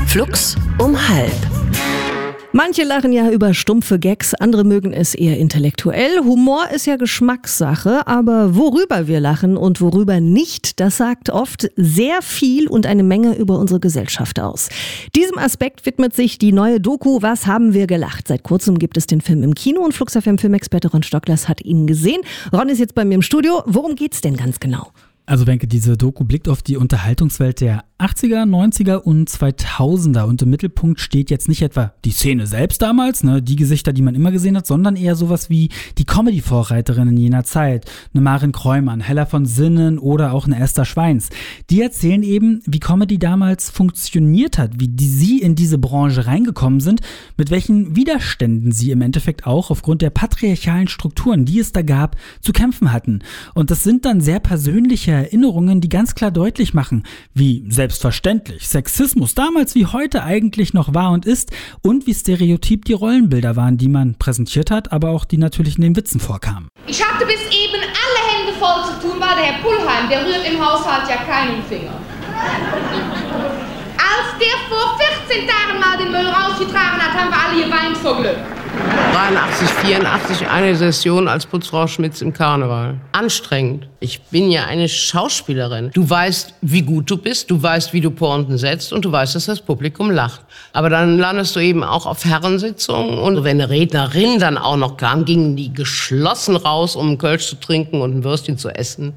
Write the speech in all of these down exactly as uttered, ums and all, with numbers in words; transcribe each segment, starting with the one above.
Flux um halb. Manche lachen ja über stumpfe Gags, andere mögen es eher intellektuell. Humor ist ja Geschmackssache, aber worüber wir lachen und worüber nicht, das sagt oft sehr viel und eine Menge über unsere Gesellschaft aus. Diesem Aspekt widmet sich die neue Doku Was haben wir gelacht? Seit kurzem gibt es den Film im Kino und Flux F M-Filmexperte Ron Stocklers hat ihn gesehen. Ron ist jetzt bei mir im Studio. Worum geht's denn ganz genau? Also Wenke, diese Doku blickt auf die Unterhaltungswelt der achtziger, neunziger und zweitausender und im Mittelpunkt steht jetzt nicht etwa die Szene selbst damals, ne, die Gesichter, die man immer gesehen hat, sondern eher sowas wie die Comedy-Vorreiterinnen jener Zeit, eine Maren Kräumann, Hella von Sinnen oder auch eine Esther Schweins. Die erzählen eben, wie Comedy damals funktioniert hat, wie die sie in diese Branche reingekommen sind, mit welchen Widerständen sie im Endeffekt auch aufgrund der patriarchalen Strukturen, die es da gab, zu kämpfen hatten. Und das sind dann sehr persönliche Erinnerungen, die ganz klar deutlich machen, wie selbstverständlich Sexismus damals wie heute eigentlich noch war und ist und wie stereotyp die Rollenbilder waren, die man präsentiert hat, aber auch die natürlich in den Witzen vorkamen. Ich hatte bis eben alle Hände voll zu tun, weil der Herr Pullheim, der rührt im Haushalt ja keinen Finger. Als der vor vierzehn Tagen mal den Müll rausgetragen hat, haben wir alle geweint vor Glück. dreiundachtzig, vierundachtzig eine Session als Putzfrau Schmitz im Karneval. Anstrengend. Ich bin ja eine Schauspielerin. Du weißt, wie gut du bist, du weißt, wie du Pointen setzt und du weißt, dass das Publikum lacht. Aber dann landest du eben auch auf Herrensitzungen und wenn eine Rednerin dann auch noch kam, gingen die geschlossen raus, um einen Kölsch zu trinken und ein Würstchen zu essen.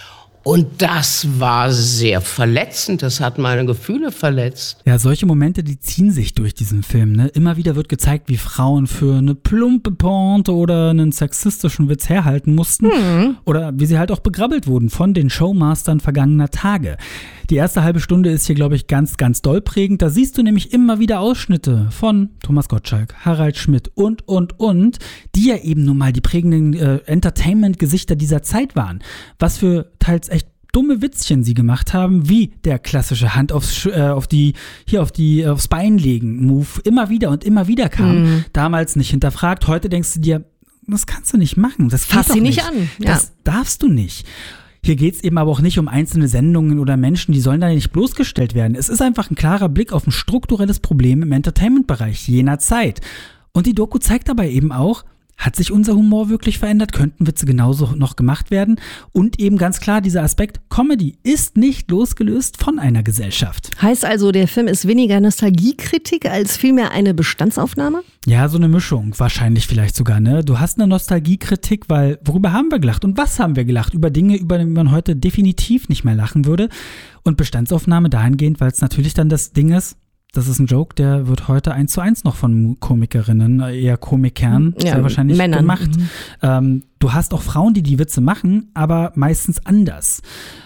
Und das war sehr verletzend, das hat meine Gefühle verletzt. Ja, solche Momente, die ziehen sich durch diesen Film, ne? Immer wieder wird gezeigt, wie Frauen für eine plumpe Pointe oder einen sexistischen Witz herhalten mussten. Mhm. Oder wie sie halt auch begrabbelt wurden von den Showmastern vergangener Tage. Die erste halbe Stunde ist hier, glaube ich, ganz, ganz doll prägend. Da siehst du nämlich immer wieder Ausschnitte von Thomas Gottschalk, Harald Schmidt und, und, und, die ja eben nun mal die prägenden äh, Entertainment-Gesichter dieser Zeit waren. Was für teils echt dumme Witzchen sie gemacht haben, wie der klassische Hand aufs, äh, auf die, hier auf die, aufs Bein legen Move immer wieder und immer wieder kam. Mhm. Damals nicht hinterfragt. Heute denkst du dir, das kannst du nicht machen. Das Fass sie nicht an. Ja. Das darfst du nicht. Hier geht es eben aber auch nicht um einzelne Sendungen oder Menschen, die sollen da nicht bloßgestellt werden. Es ist einfach ein klarer Blick auf ein strukturelles Problem im Entertainment-Bereich jener Zeit. Und die Doku zeigt dabei eben auch, hat sich unser Humor wirklich verändert? Könnten Witze genauso noch gemacht werden? Und eben ganz klar dieser Aspekt, Comedy ist nicht losgelöst von einer Gesellschaft. Heißt also, der Film ist weniger Nostalgiekritik als vielmehr eine Bestandsaufnahme? Ja, so eine Mischung, wahrscheinlich vielleicht sogar, ne? Du hast eine Nostalgiekritik, weil worüber haben wir gelacht und was haben wir gelacht? Über Dinge, über die man heute definitiv nicht mehr lachen würde. Und Bestandsaufnahme dahingehend, weil es natürlich dann das Ding ist, das ist ein Joke, der wird heute eins zu eins noch von Komikerinnen, eher Komikern, ja, sehr wahrscheinlich Männern. gemacht. Mhm. Ähm, du hast auch Frauen, die die Witze machen, aber meistens anders.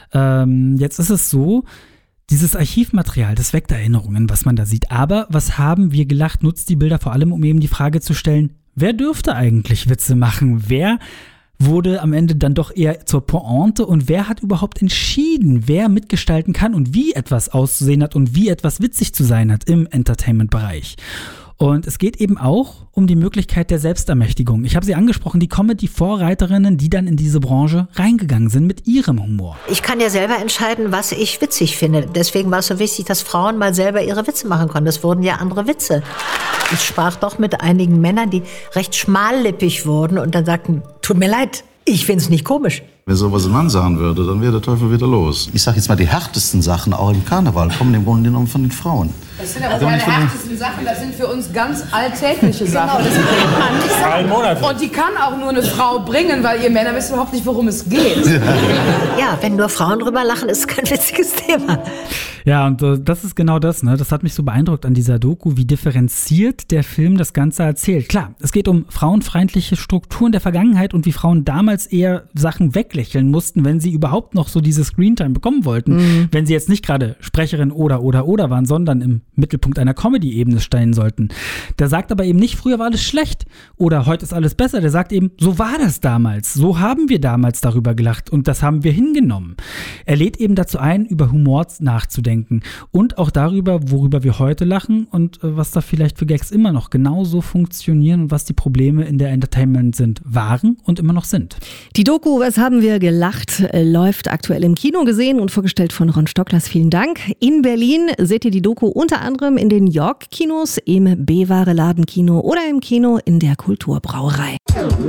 Ähm, jetzt ist es so, dieses Archivmaterial, das weckt Erinnerungen, was man da sieht. Aber was haben wir gelacht, nutzt die Bilder vor allem, um eben die Frage zu stellen, wer dürfte eigentlich Witze machen? Wer wurde am Ende dann doch eher zur Pointe und wer hat überhaupt entschieden, wer mitgestalten kann und wie etwas auszusehen hat und wie etwas witzig zu sein hat im Entertainment-Bereich. Und es geht eben auch um die Möglichkeit der Selbstermächtigung. Ich habe sie angesprochen, die Comedy-Vorreiterinnen, die dann in diese Branche reingegangen sind mit ihrem Humor. Ich kann ja selber entscheiden, was ich witzig finde. Deswegen war es so wichtig, dass Frauen mal selber ihre Witze machen konnten. Das wurden ja andere Witze. Ich sprach doch mit einigen Männern, die recht schmallippig wurden und dann sagten, tut mir leid, ich find's nicht komisch. Wenn sowas ein Mann sagen würde, dann wäre der Teufel wieder los. Ich sag jetzt mal, die härtesten Sachen, auch im Karneval, kommen im Grunde genommen von den Frauen. Das sind aber keine härtesten Sachen, das sind für uns ganz alltägliche Sachen. Genau, das kann nicht sein. Monate. Und die kann auch nur eine Frau bringen, weil ihr Männer wisst überhaupt nicht, worum es geht. Ja, wenn nur Frauen drüber lachen, ist es kein witziges Thema. Ja, und äh, das ist genau das, ne? Das hat mich so beeindruckt an dieser Doku, wie differenziert der Film das Ganze erzählt. Klar, es geht um frauenfeindliche Strukturen der Vergangenheit und wie Frauen damals eher Sachen weglächeln mussten, wenn sie überhaupt noch so diese Screentime bekommen wollten. Mhm. Wenn sie jetzt nicht gerade Sprecherin oder, oder, oder waren, sondern im Mittelpunkt einer Comedy-Ebene stehen sollten. Der sagt aber eben nicht, früher war alles schlecht oder heute ist alles besser. Der sagt eben, so war das damals. So haben wir damals darüber gelacht und das haben wir hingenommen. Er lädt eben dazu ein, über Humor nachzudenken und auch darüber, worüber wir heute lachen und äh, was da vielleicht für Gags immer noch genauso funktionieren und was die Probleme in der Entertainment sind, waren und immer noch sind. Die Doku Was haben wir wir gelacht, läuft aktuell im Kino, gesehen und vorgestellt von Ron Stocklers. Vielen Dank. In Berlin seht ihr die Doku unter anderem in den York-Kinos, im B-Ware-Laden-Kino oder im Kino in der Kulturbrauerei.